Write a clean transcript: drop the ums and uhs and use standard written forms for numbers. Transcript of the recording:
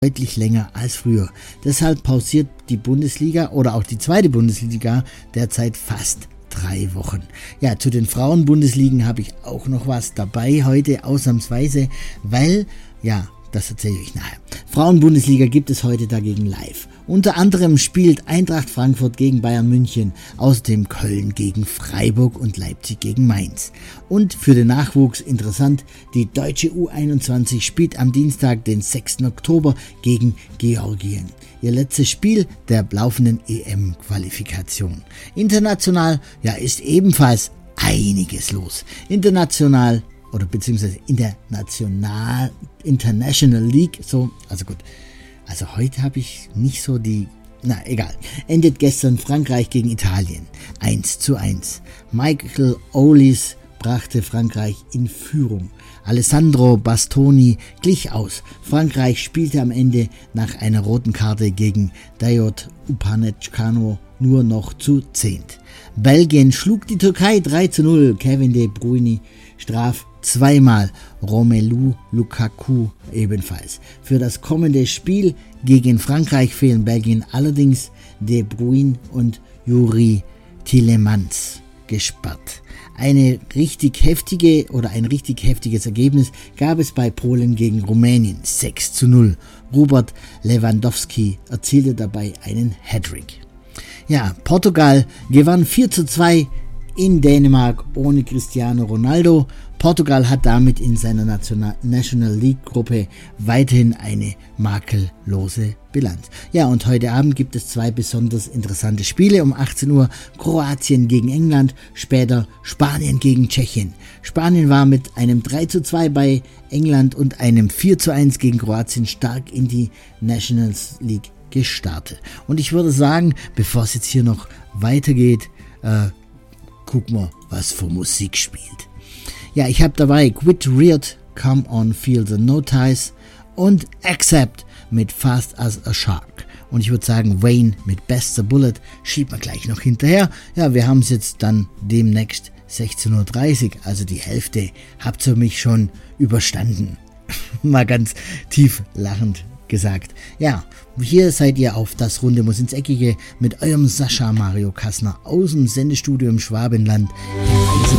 deutlich länger als früher. Deshalb pausiert die Bundesliga oder auch die zweite Bundesliga derzeit fast 3 Wochen. Ja, zu den Frauen-Bundesligen habe ich auch noch was dabei heute, ausnahmsweise, weil, ja, das erzähle ich euch nachher. Frauen-Bundesliga gibt es heute dagegen live. Unter anderem spielt Eintracht Frankfurt gegen Bayern München, außerdem Köln gegen Freiburg und Leipzig gegen Mainz. Und für den Nachwuchs interessant, die deutsche U21 spielt am Dienstag, den 6. Oktober gegen Georgien. Ihr letztes Spiel der laufenden EM-Qualifikation. International, ja, ist ebenfalls einiges los. International oder beziehungsweise in der International League, also heute habe ich nicht so egal. Endet gestern Frankreich gegen Italien 1:1. Michael Olise brachte Frankreich in Führung. Alessandro Bastoni glich aus. Frankreich spielte am Ende nach einer roten Karte gegen Dayot Upamecano nur noch zu 10. Belgien schlug die Türkei 3:0. Kevin De Bruyne straf zweimal, Romelu Lukaku ebenfalls. Für das kommende Spiel gegen Frankreich fehlen Belgien allerdings De Bruyne und Yuri Tielemans gesperrt. Ein richtig heftiges Ergebnis gab es bei Polen gegen Rumänien 6:0. Robert Lewandowski erzielte dabei einen Hattrick. Ja, Portugal gewann 4:2 in Dänemark ohne Cristiano Ronaldo. Portugal hat damit in seiner National League Gruppe weiterhin eine makellose Bilanz. Ja, und heute Abend gibt es 2 besonders interessante Spiele. Um 18 Uhr Kroatien gegen England, später Spanien gegen Tschechien. Spanien war mit einem 3:2 bei England und einem 4:1 gegen Kroatien stark in die Nations League gestartet. Und ich würde sagen, bevor es jetzt hier noch weitergeht, gucken wir, was für Musik spielt. Ja, ich habe dabei Quit Reared, Come On Feel the Notice und Accept mit Fast as a Shark. Und ich würde sagen, Wayne mit Best the Bullet schiebt man gleich noch hinterher. Ja, wir haben es jetzt dann demnächst 16:30 Uhr, also die Hälfte habt ihr mich schon überstanden. Mal ganz tief lachend gesagt. Ja, hier seid ihr auf das Runde muss ins Eckige mit eurem Sascha Mario Kassner aus dem Sendestudio im Schwabenland.